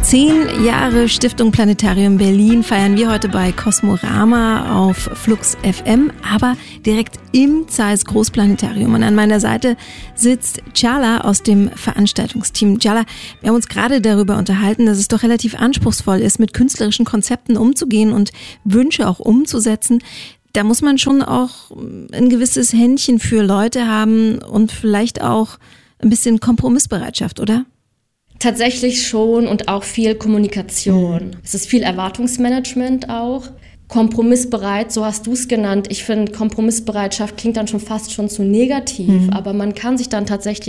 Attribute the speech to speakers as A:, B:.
A: 10 Jahre Stiftung Planetarium Berlin feiern wir heute bei Kosmorama auf Flux FM, aber direkt im Zeiss Großplanetarium. Und an meiner Seite sitzt Çağla aus dem Veranstaltungsteam. Çağla, wir haben uns gerade darüber unterhalten, dass es doch relativ anspruchsvoll ist, mit künstlerischen Konzepten umzugehen und Wünsche auch umzusetzen. Da muss man schon auch ein gewisses Händchen für Leute haben und vielleicht auch ein bisschen Kompromissbereitschaft, oder?
B: Tatsächlich schon und auch viel Kommunikation. Es ist viel Erwartungsmanagement auch. Kompromissbereit, so hast du es genannt. Ich finde, Kompromissbereitschaft klingt dann schon fast schon zu negativ, aber man kann sich dann tatsächlich